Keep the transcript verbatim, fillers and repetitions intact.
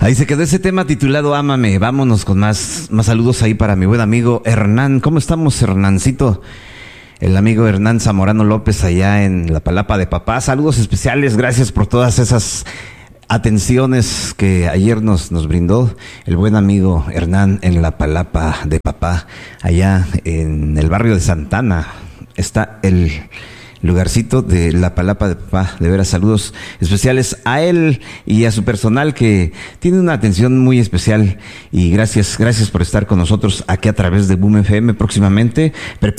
Ahí se quedó ese tema titulado Ámame. Vámonos con más, más saludos ahí para mi buen amigo Hernán. ¿Cómo estamos, Hernancito? El amigo Hernán Zamorano López allá en la Palapa de Papá. Saludos especiales, gracias por todas esas atenciones que ayer nos, nos brindó el buen amigo Hernán en la Palapa de Papá, allá en el barrio de Santana. Está el lugarcito de la Palapa de Papá. De veras, saludos especiales a él y a su personal que tiene una atención muy especial. Y gracias, gracias por estar con nosotros aquí a través de Boom F M próximamente.